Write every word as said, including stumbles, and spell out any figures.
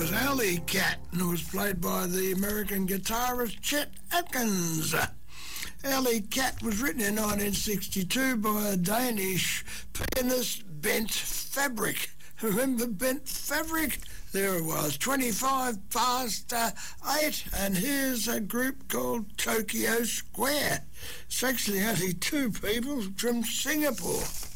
was Alley Cat, and it was played by the American guitarist Chet Atkins. Alley Cat was written in nineteen sixty-two by a Danish pianist, Bent Fabric. Remember Bent Fabric? There it was, twenty-five past uh, eight, and here's a group called Tokyo Square. It's actually only two people from Singapore.